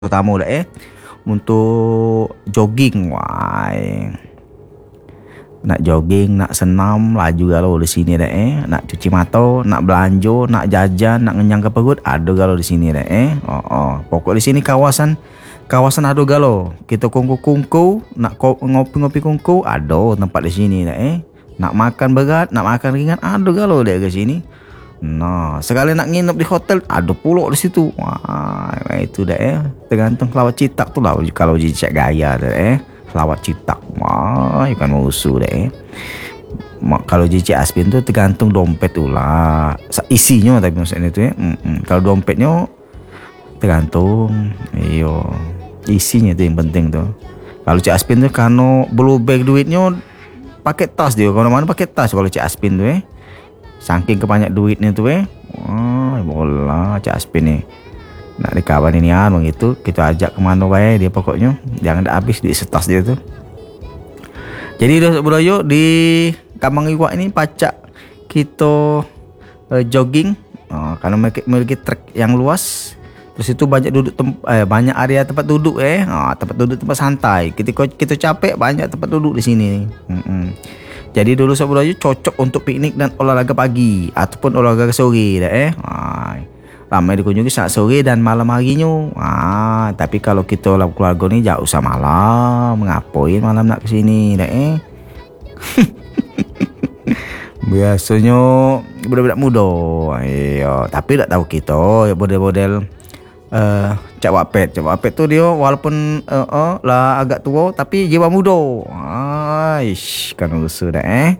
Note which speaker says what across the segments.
Speaker 1: Terutama untuk jogging, wah, nak jogging, nak senam, laju galau di sini nak cuci mata, nak belanja, nak jajan, nak ngenyang ke perut, ada galau di sini pokok di sini kawasan ada galau. Kita kungku, nak ngopi-ngopi kungku, ada tempat di sini nak makan berat, nak makan ringan, ada galau ke sini. Nah, sekali nak nginep di hotel, ada pulau di situ. Wah, itu tergantung kelawat citak tu lah. Kalau cek gaya kelawat citak, wah, bukan musuh Kalau cek aspin tu tergantung dompet tu lah. Isinya tapi maksudnya tu Kalau dompetnya tergantung, isinya tu yang penting tu. Kalau cek aspin tu karena belum bag duitnya, pakai tas dia. Kalau mana pakai tas kalau cek aspin tu saking kebanyak duitnya tuh bola Cak Aspin nih nak dikawan ini begitu, kita ajak kemana baik dia, pokoknya jangan ada habis di setas dia tuh. Jadi bro di Kambang Iwak ini pacak kita jogging karena memiliki trek yang luas, terus itu banyak banyak area tempat duduk tempat santai. Kita capek, banyak tempat duduk di sini. Jadi dulu Sabudayu cocok untuk piknik dan olahraga pagi ataupun olahraga sore ramai dikunjungi saat sore dan malam harinya. Tapi kalau kita lah keluarga ni jangan usah malam, ngapain malam nak kesini biasanya budak-budak muda tapi tak tahu kita model-model Cak Wapet tu dia walaupun lah agak tua tapi jiwa muda. Kan rusuh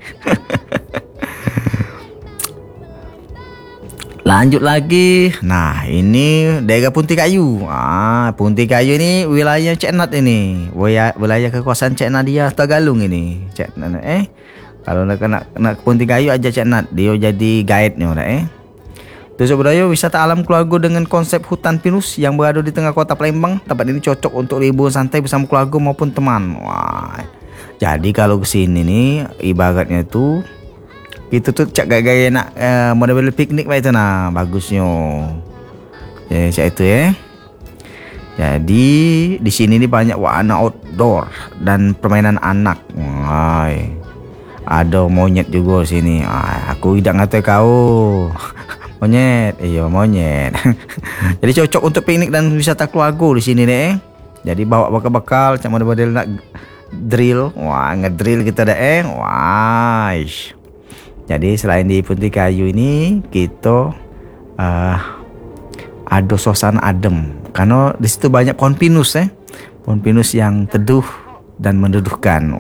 Speaker 1: Lanjut lagi. Nah, ini daerah Punti Kayu. Punti Kayu ini wilayah Cik Nat ini. Wilayah kekuasaan Cik Nadia Tagalung ini. Cik Nat kalau nak Punti Kayu aja Cik Nat, dia jadi guide-nya Terus budaya wisata alam keluarga dengan konsep hutan pinus yang berada di tengah kota Palembang. Tempat ini cocok untuk liburan santai bersama keluarga maupun teman. Jadi kalau kesini nih ibaratnya tuh itu tuh cak gaya nak model piknik itu bagusnya. Cak itu Jadi di sini nih banyak wahana outdoor dan permainan anak. Ada monyet juga sini. Aku tidak ngerti kau. Monyet. Jadi cocok untuk piknik dan wisata keluarga di sini Jadi bawa bekal-bekal macam model nak drill. Ngedrill kita Jadi selain di Punti Kayu ini kita ada suasana adem karena di situ banyak pohon pinus pohon pinus yang teduh dan menduduhkan.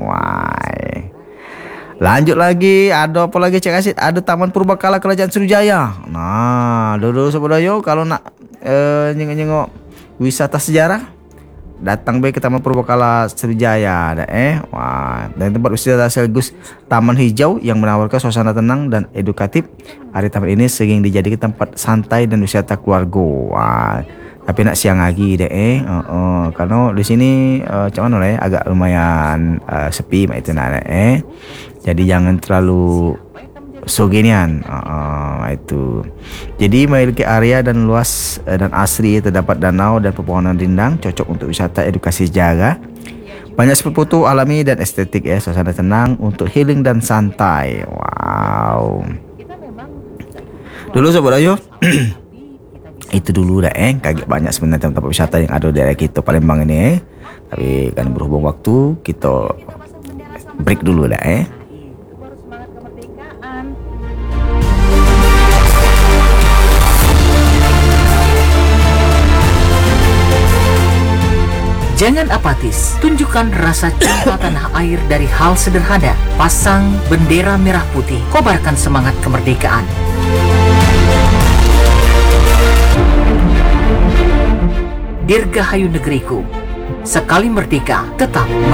Speaker 1: Lanjut lagi, ada apa lagi Cik Asid? Ada Taman Purbakala Kerajaan Sriwijaya. Nah, dulu Sabudayu kalau nak nyengok wisata sejarah, datang ke Taman Purbakala Sriwijaya dan tempat wisata sekaligus taman hijau yang menawarkan suasana tenang dan edukatif. Area taman ini sering dijadikan tempat santai dan wisata keluarga. Tapi nak siang lagi karena di sini macam mana agak lumayan sepi itu jadi jangan terlalu sogenian itu. Jadi memiliki area dan luas dan asri, terdapat danau dan pepohonan rindang, cocok untuk wisata edukasi sejarah. Banyak spot foto alami dan estetik suasana tenang untuk healing dan santai. Dulu Sabudayu itu dulu kaget banyak sebenarnya tempat wisata yang ada di daerah kita Palembang ini tapi kan berhubung waktu kita break dulu
Speaker 2: Jangan apatis, tunjukkan rasa cinta tanah air dari hal sederhana. Pasang bendera merah putih, kobarkan semangat kemerdekaan. Dirgahayu negeriku, sekali merdeka tetap